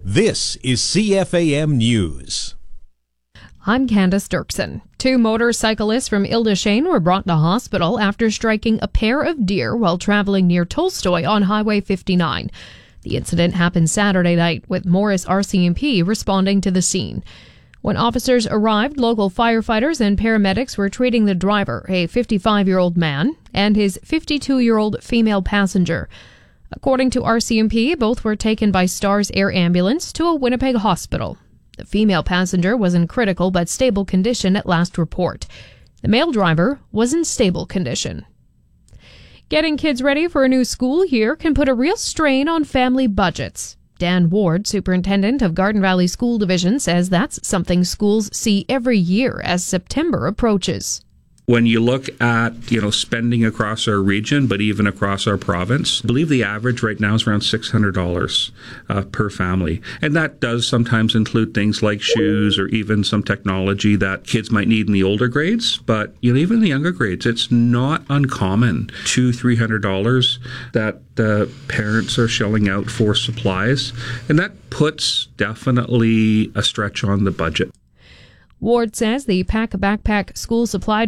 This is CFAM News. I'm Candace Dirksen. 2 motorcyclists from Ile-des-Chênes were brought to hospital after striking a pair of deer while traveling near Tolstoy on Highway 59. The incident happened Saturday night, with Morris RCMP responding to the scene. When officers arrived, local firefighters and paramedics were treating the driver, a 55-year-old man, and his 52-year-old female passenger. According to RCMP, both were taken by Stars Air Ambulance to a Winnipeg hospital. The female passenger was in critical but stable condition at last report. The male driver was in stable condition. Getting kids ready for a new school year can put a real strain on family budgets. Dan Ward, superintendent of Garden Valley School Division, says that's something schools see every year as September approaches. When you look at, spending across our region, but even across our province, I believe the average right now is around $600 per family. And that does sometimes include things like shoes or even some technology that kids might need in the older grades. But even in the younger grades, it's not uncommon, $200-300 that the parents are shelling out for supplies. And that puts definitely a stretch on the budget. Ward says the Pack a Backpack school supply